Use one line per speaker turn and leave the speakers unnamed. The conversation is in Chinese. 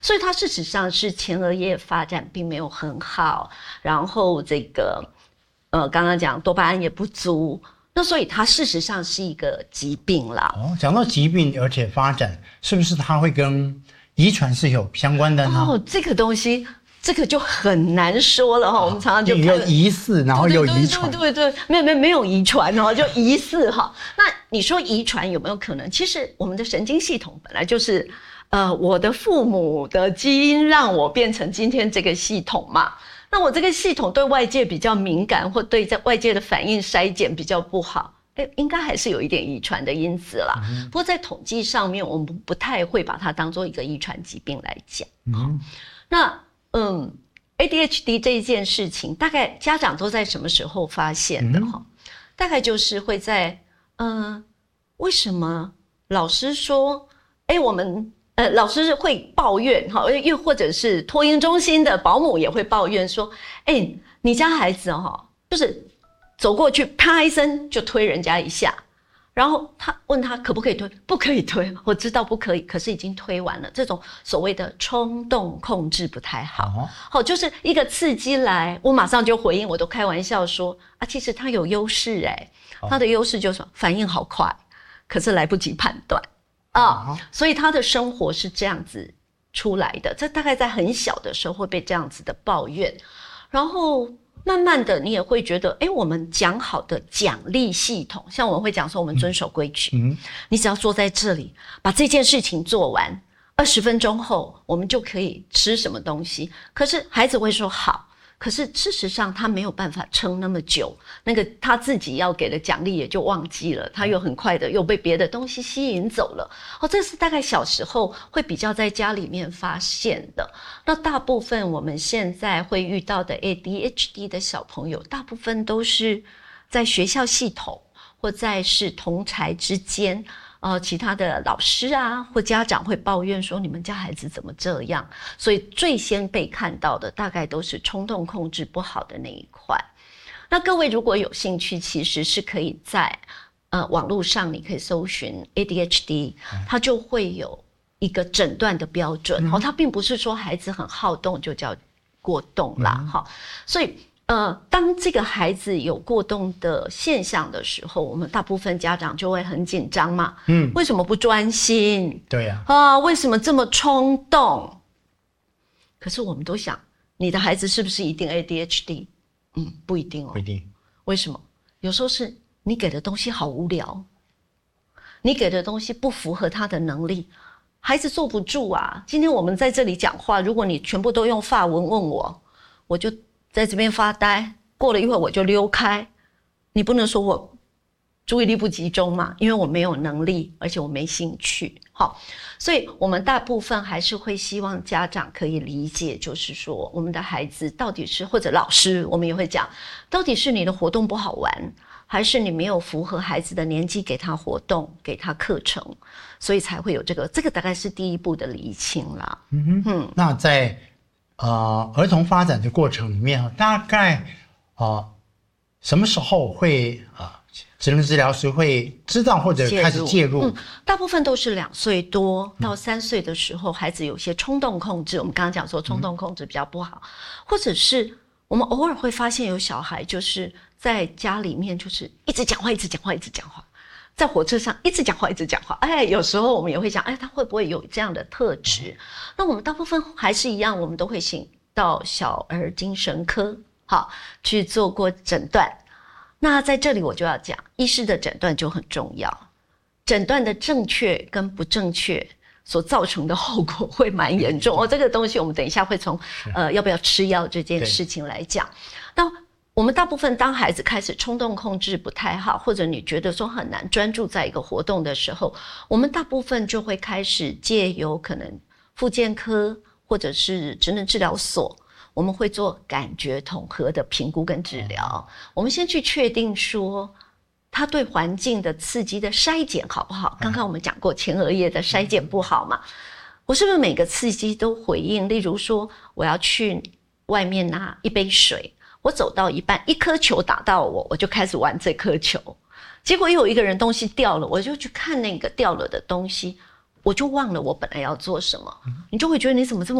所以它事实上是前额叶发展并没有很好，然后这个刚刚讲多巴胺也不足，那所以它事实上是一个疾病啦。
讲到疾病而且发展，是不是它会跟遗传是有相关的呢？
这个东西。这个就很难说了我们常常就
有疑似，然后有遗传，
对，没有遗传就疑似那你说遗传有没有可能？其实我们的神经系统本来就是我的父母的基因让我变成今天这个系统嘛。那我这个系统对外界比较敏感，或对在外界的反应筛检比较不好，应该还是有一点遗传的因子啦。不过在统计上面，我们不太会把它当作一个遗传疾病来讲。那ADHD 这一件事情，大概家长都在什么时候发现的大概就是会在为什么老师说我们老师会抱怨又或者是托婴中心的保姆也会抱怨说你家孩子就是走过去啪一声就推人家一下，然后他问他可不可以推，不可以推，我知道不可以，可是已经推完了。这种所谓的冲动控制不太好，就是一个刺激来，我马上就回应，我都开玩笑说其实他有优势他的优势就是反应好快，可是来不及判断所以他的生活是这样子出来的。这大概在很小的时候会被这样子的抱怨，然后慢慢的你也会觉得我们讲好的奖励系统，像我们会讲说我们遵守规矩你只要坐在这里把这件事情做完，20分钟后我们就可以吃什么东西。可是孩子会说好，可是事实上他没有办法撑那么久，那个他自己要给的奖励也就忘记了，他又很快的又被别的东西吸引走了这是大概小时候会比较在家里面发现的。那大部分我们现在会遇到的 ADHD 的小朋友，大部分都是在学校系统或在是同侪之间其他的老师或家长会抱怨说你们家孩子怎么这样，所以最先被看到的大概都是冲动控制不好的那一块。那各位如果有兴趣，其实是可以在网络上你可以搜寻 ADHD， 它就会有一个诊断的标准它并不是说孩子很好动就叫过动啦所以当这个孩子有过动的现象的时候，我们大部分家长就会很紧张嘛为什么不专心？
对呀
为什么这么冲动？可是我们都想你的孩子是不是一定 ADHD？ 不一定
不一定。
为什么？有时候是你给的东西好无聊，你给的东西不符合他的能力，孩子坐不住今天我们在这里讲话，如果你全部都用法文问我，我就在这边发呆，过了一会儿我就溜开，你不能说我注意力不集中嘛，因为我没有能力，而且我没兴趣所以我们大部分还是会希望家长可以理解，就是说我们的孩子到底是，或者老师我们也会讲，到底是你的活动不好玩，还是你没有符合孩子的年纪给他活动给他课程，所以才会有这个大概是第一步的厘清啦。
那在儿童发展的过程里面大概什么时候会职能治疗师会知道或者开始介入？
大部分都是2岁多到3岁的时候，孩子有些冲动控制，我们刚刚讲说冲动控制比较不好，或者是我们偶尔会发现有小孩就是在家里面就是一直讲话一直讲话一直讲话，在火车上一直讲话一直讲话有时候我们也会想他会不会有这样的特质那我们大部分还是一样，我们都会请到小儿精神科去做过诊断。那在这里我就要讲，医师的诊断就很重要，诊断的正确跟不正确所造成的后果会蛮严重这个东西我们等一下会从要不要吃药这件事情来讲。那我们大部分当孩子开始冲动控制不太好，或者你觉得说很难专注在一个活动的时候，我们大部分就会开始借由可能复健科或者是职能治疗所，我们会做感觉统合的评估跟治疗。我们先去确定说他对环境的刺激的筛检好不好。刚刚我们讲过前额叶的筛检不好嘛，我是不是每个刺激都回应？例如说我要去外面拿一杯水，我走到一半一颗球打到我，我就开始玩这颗球，结果又有一个人东西掉了，我就去看那个掉了的东西， 我就忘了我本来要做什么，你就会觉得你怎么这么